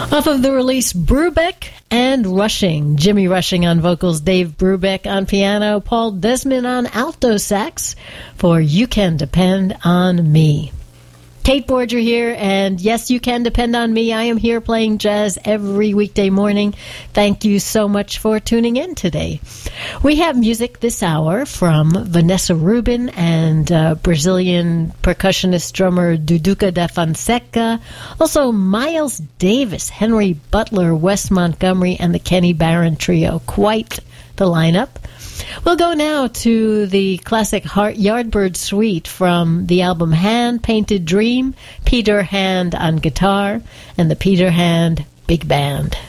Off of the release, Brubeck and Rushing. Jimmy Rushing on vocals, Dave Brubeck on piano, Paul Desmond on alto sax for You Can Depend on Me. Kate Borger here, and yes, you can depend on me. I am here playing jazz every weekday morning. Thank you so much for tuning in today. We have music this hour from Vanessa Rubin and Brazilian percussionist drummer Duduca da Fonseca. Also, Miles Davis, Henry Butler, Wes Montgomery, and the Kenny Barron Trio. Quite the lineup. We'll go now to the classic Yardbird Suite from the album Hand Painted Dream, Peter Hand on guitar, and the Peter Hand Big Band.